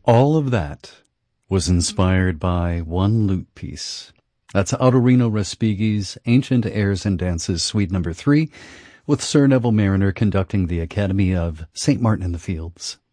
All of that was inspired by one lute piece. That's Autorino Respighi's Ancient Airs and Dances, Suite No. 3, with Sir Neville Marriner conducting the Academy of St. Martin in the Fields.